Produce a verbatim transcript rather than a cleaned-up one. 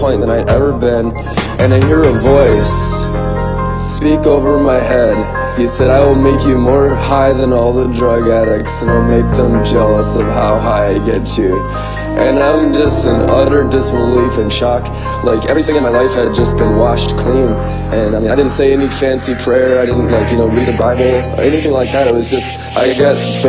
point than I'd ever been, and I hear a voice speak over my head. He said, I will make you more high than all the drug addicts, and I'll make them jealous of how high I get you. And I'm just in utter disbelief and shock. Like, everything in my life had just been washed clean. And I mean, I didn't say any fancy prayer, I didn't, like, you know, read a Bible or anything like that. It was just, I got